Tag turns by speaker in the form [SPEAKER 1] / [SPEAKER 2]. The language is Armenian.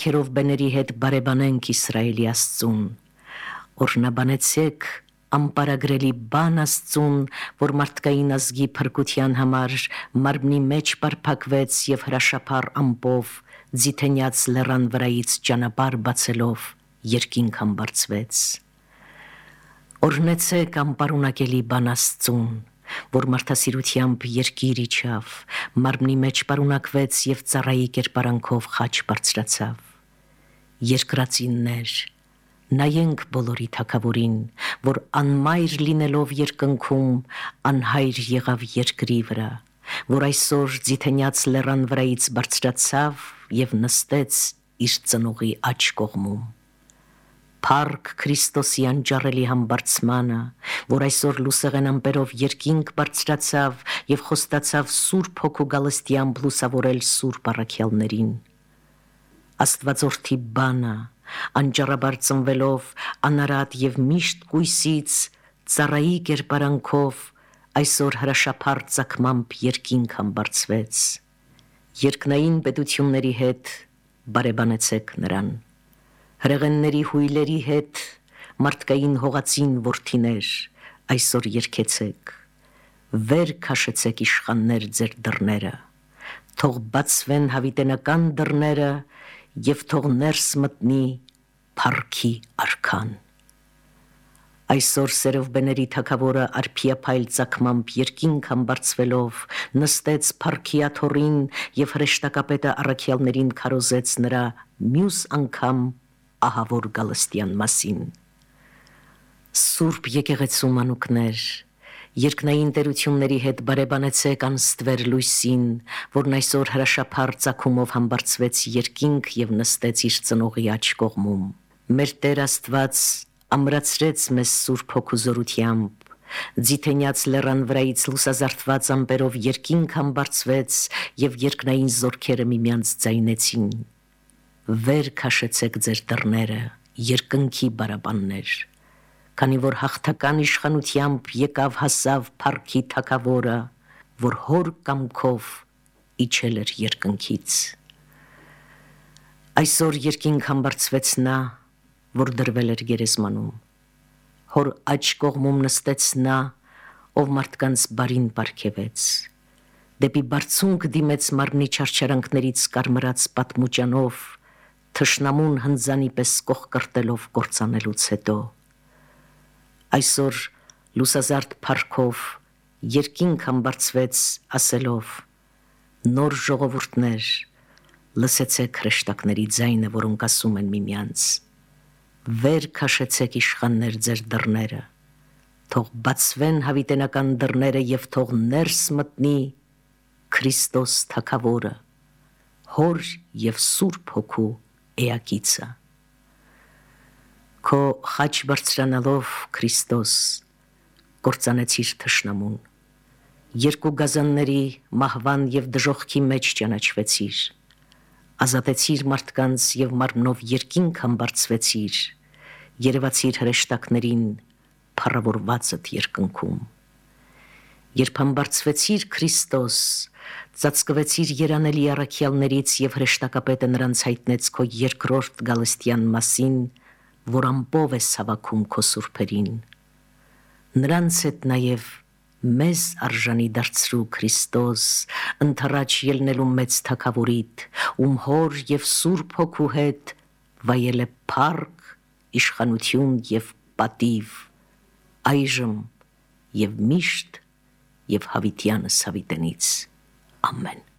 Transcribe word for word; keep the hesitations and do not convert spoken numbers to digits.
[SPEAKER 1] շարքերով բների հետ բարեբանենք Իսրայելի Աստծուն, օրհնաբանեցեք ամպարագրելի բան Աստծուն, որ մարդկային ազգի փրկության համար մարմնի մեջ պարփակվեց եւ հրաշափառ ամպով ձիթենյաց լեռան վրայից ճանապարհ բացելով երկինք համբարձվեց։ Օրհնեցեք ամպարունակելի բան Աստծուն, որ մարդասիրությամբ երկիր իջավ, մարմնի մեջ պարունակվեց եւ ծառայի կերպարանքով խաչ բարձրացավ։ Երկրածիններ, նայենք բոլորի թագավորին, որ անմայր լինելով երկնքում անհայր եղավ երկրի վրա, որ այսօր ձիթենյաց լեռան վրայից բարձրացավ եւ նստեց իր ծնողի աջ կողմում։ Փառք Քրիստոսի անջառելի համբարձմանը, որ այսօր լուսեղեն ամպերով երկինք բարձրացավ եւ խոստացավ Սուրբ Հոգու գալստյամբ լուսավորել Սուրբ առաքյալներին։ Աստվածորդի բանը, անջառաբար ծնվելով անարատ եւ միշտ կույսից ծառայի կերպարանքով այսօր հրաշափառ ծագմամբ երկինք համբարձվեց։ Երկնային պետությունների հետ բարեբանեցեք նրան։ Հրեղենների հույլերի հետ մարդկային հողացին որդիներ այսօր երգեցեք, վեր քաշեցեք իշխաններ ձեր դռները, թող բացվեն հավիտենական դռները եւ թող ներս մտնի փառքի արքան։ Այսօր սերով բների թագավորը արփիափայլ ծագմամբ երկինք համբարձվելով նստեց փառքի աթոռին եւ հրեշտակապետը առաքյալներին քարոզեց նրա մյուս անգամ ահավոր գալստյան մասին։ Սուրբ եկեղեցու մանուկներ, երկնային տերությունների հետ բարեբանեցեք անստվեր լույսին, որն այսօր հրաշափառ ծագումով համբարձվեց երկինք եւ նստեց իր ծնողի աջ կողմում։ Մեր Տեր Աստված ամրացրեց մեզ Սուրբ Հոգու զորությամբ, ձիթենյաց լեռան վրայից լուսազարդված ամպերով երկինք համբարձվեց եւ երկնային զորքերը միմյանց ձայնեցին։ Վեր քաշեցեք ձեր դռները, երկնքի բարաբաններ, քանի որ հաղթական իշխանությամբ եկավ հասավ փառքի թագավորը, որ հոր կամքով իջել էր երկնքից։ Այսօր երկինք համբարձվեց նա, որ դրվել էր գերեզմանում, հոր աջ կողմում նստեց նա, ով մարդկանց բարին պարգևեց, դեպի բարձունք դիմեց մարմնի չարչարանքներից կարմրած պատմուճանով, թշնամուն հնձանի պես կողկրտելով կործանելուց հետո։ Այսօր լուսազարդ փառքով երկինք համբարձվեց ասելով. նոր ժողովուրդներ, լսեցեք հրեշտակների ձայնը, որոնք ասում են միմյանց. վեր քաշեցեք իշխաններ ձեր դռները, թող բացվեն հավիտենական դռները եւ թող ներս մտնի Քրիստոս թագավորը, հոր եւ Սուրբ Հոգու էակիցը։ Քո խաչ բարձրանալով Քրիստոս կործանեցիր թշնամուն, երկու գազանների մահվան եւ դժոխքի մեջ ճանաչվեցիր, ազատեցիր մարդկանց եւ մարմնով երկինք համբարձվեցիր, երևացիր հրեշտակներին փառավորվածդ երկնքում։ Երբ համբարձվեցիր Քրիստոս, ծածկվեցիր երանելի առաքյալներից եւ հրեշտակապետը նրանց հայտնեց քո երկրորդ գալստյան մասին, որ ամպով ես հավաքում քո սուրբերին։ Նրանց հետ նաեւ մեզ արժանի դարձրու Քրիստոս, ընթառաջ ելնելու մեծ թագավորիդ, ում հոր եւ Սուրբ Հոգու հետ վայել է փառք, իշխանություն եւ պատիվ, այժմ եւ միշտ եւ հավիտյանս հավիտենից։ Ամեն։